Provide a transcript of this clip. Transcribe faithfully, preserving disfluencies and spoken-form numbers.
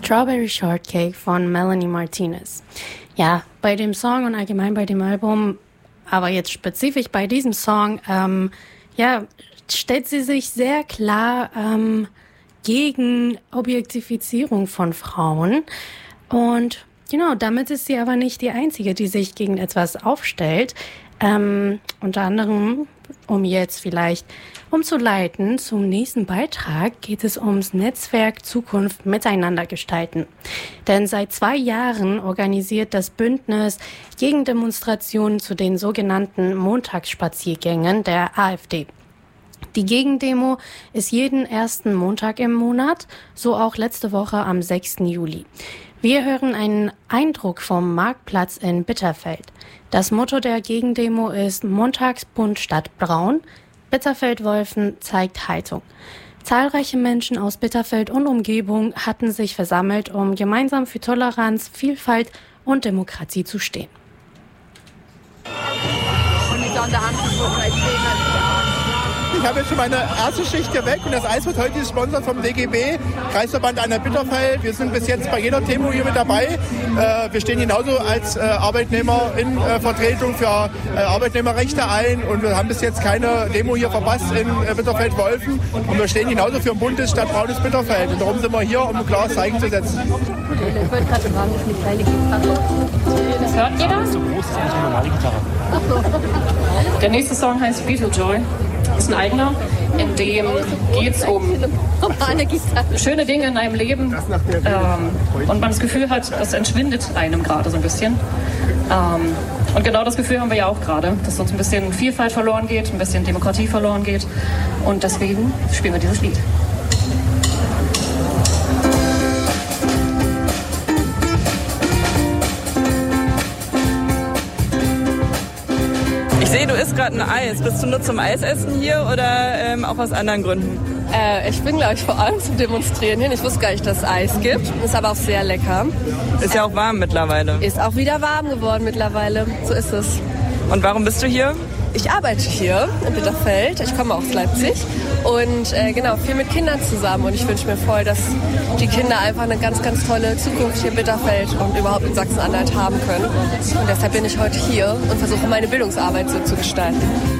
Strawberry Shortcake von Melanie Martinez. Ja, bei dem Song und allgemein bei dem Album, aber jetzt spezifisch bei diesem Song, ähm, ja, stellt sie sich sehr klar ähm, gegen Objektifizierung von Frauen. Und genau, damit ist sie aber nicht die Einzige, die sich gegen etwas aufstellt. Ähm, unter anderem, um jetzt vielleicht umzuleiten zum nächsten Beitrag, geht es ums Netzwerk Zukunft miteinander gestalten. Denn seit zwei Jahren organisiert das Bündnis Gegendemonstrationen zu den sogenannten Montagsspaziergängen der AfD. Die Gegendemo ist jeden ersten Montag im Monat, so auch letzte Woche am sechsten Juli. Wir hören einen Eindruck vom Marktplatz in Bitterfeld. Das Motto der Gegendemo ist Montags bunt statt braun. Bitterfeld-Wolfen zeigt Haltung. Zahlreiche Menschen aus Bitterfeld und Umgebung hatten sich versammelt, um gemeinsam für Toleranz, Vielfalt und Demokratie zu stehen. Ich habe jetzt schon meine erste Schicht hier weg und das Eis wird heute gesponsert vom D G B, Kreisverband Anhalt Bitterfeld. Wir sind bis jetzt bei jeder Demo hier mit dabei. Äh, wir stehen genauso als äh, Arbeitnehmer in äh, Vertretung für äh, Arbeitnehmerrechte ein und wir haben bis jetzt keine Demo hier verpasst in äh, Bitterfeld-Wolfen und wir stehen genauso für ein buntes statt braunes Bitterfeld. Und darum sind wir hier, um ein klares Zeichen zu setzen. Ich wollte gerade fragen, ist eine kleine Gitarre. Das hört jeder? So groß ist eine normale Gitarre. Der nächste Song heißt Beetlejoy. Das ist ein eigener, in dem geht es um schöne Dinge in einem Leben ähm, und man das Gefühl hat, das entschwindet einem gerade so ein bisschen. Ähm, und genau das Gefühl haben wir ja auch gerade, dass uns ein bisschen Vielfalt verloren geht, ein bisschen Demokratie verloren geht und deswegen spielen wir dieses Lied. Ich sehe, du isst gerade ein Eis. Bist du nur zum Eisessen hier oder ähm, auch aus anderen Gründen? Äh, ich bin, glaube ich, vor allem zum Demonstrieren hin. Ich wusste gar nicht, dass es Eis gibt. Ist aber auch sehr lecker. Ist ja auch warm mittlerweile. Ist auch wieder warm geworden mittlerweile. So ist es. Und warum bist du hier? Ich arbeite hier in Bitterfeld. Ich komme aus Leipzig. Und äh, genau, viel mit Kindern zusammen. Und ich wünsche mir voll, dass die Kinder einfach eine ganz, ganz tolle Zukunft hier in Bitterfeld und überhaupt in Sachsen-Anhalt haben können. Und deshalb bin ich heute hier und versuche, meine Bildungsarbeit so zu gestalten.